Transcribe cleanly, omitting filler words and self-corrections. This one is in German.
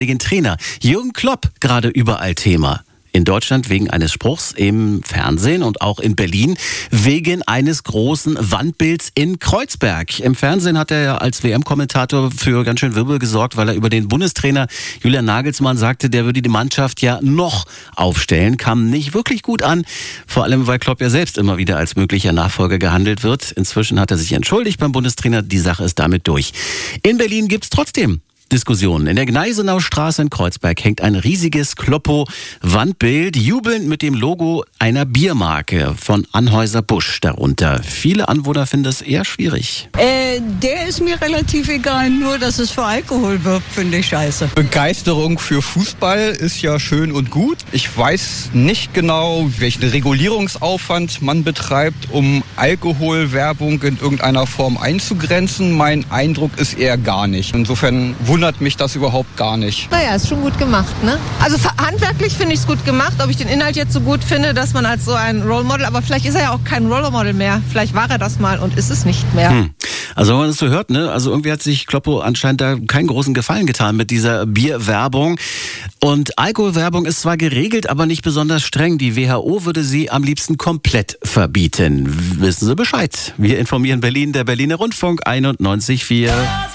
Den Trainer Jürgen Klopp gerade überall Thema. In Deutschland wegen eines Spruchs im Fernsehen und auch in Berlin wegen eines großen Wandbilds in Kreuzberg. Im Fernsehen hat er ja als WM-Kommentator für ganz schön Wirbel gesorgt, weil er über den Bundestrainer Julian Nagelsmann sagte, der würde die Mannschaft ja noch aufstellen. Kam nicht wirklich gut an, vor allem weil Klopp ja selbst immer wieder als möglicher Nachfolger gehandelt wird. Inzwischen hat er sich entschuldigt beim Bundestrainer, die Sache ist damit durch. In Berlin gibt's trotzdem Diskussionen. In der Gneisenauer Straße in Kreuzberg hängt ein riesiges Kloppo-Wandbild, jubelnd mit dem Logo einer Biermarke von Anheuser-Busch darunter. Viele Anwohner finden das eher schwierig. Der ist mir relativ egal, nur dass es für Alkohol wirbt, finde ich scheiße. Begeisterung für Fußball ist ja schön und gut. Ich weiß nicht genau, welchen Regulierungsaufwand man betreibt, um Alkoholwerbung in irgendeiner Form einzugrenzen. Mein Eindruck ist eher gar nicht. Insofern wundert mich das überhaupt gar nicht. Naja, ist schon gut gemacht, ne? Also handwerklich finde ich es gut gemacht. Ob ich den Inhalt jetzt so gut finde, dass man als so ein Role Model, aber vielleicht ist er ja auch kein Role Model mehr. Vielleicht war er das mal und ist es nicht mehr. Also wenn man das so hört, ne? Also irgendwie hat sich Kloppo anscheinend da keinen großen Gefallen getan mit dieser Bierwerbung. Und Alkoholwerbung ist zwar geregelt, aber nicht besonders streng. Die WHO würde sie am liebsten komplett verbieten. Wissen Sie Bescheid? Wir informieren Berlin, der Berliner Rundfunk 91,4.